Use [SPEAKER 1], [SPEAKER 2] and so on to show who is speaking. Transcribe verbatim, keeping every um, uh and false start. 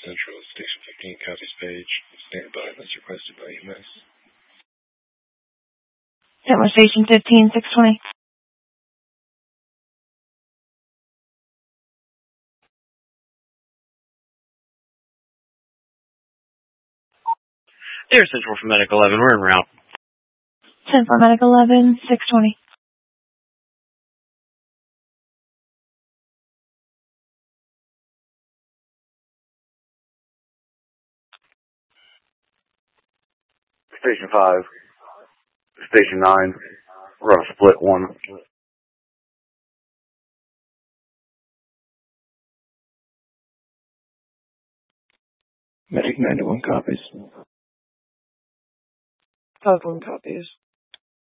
[SPEAKER 1] Central, Station fifteen, copies page. Stand by unless requested by E M S.
[SPEAKER 2] Denver Station fifteen, six twenty.
[SPEAKER 3] Air Central for Medic eleven, we're en route.
[SPEAKER 2] ten for Medic eleven, six twenty.
[SPEAKER 4] Station five, Station nine, we're on a split one.
[SPEAKER 1] Medic ninety-one copies.
[SPEAKER 5] five one copies.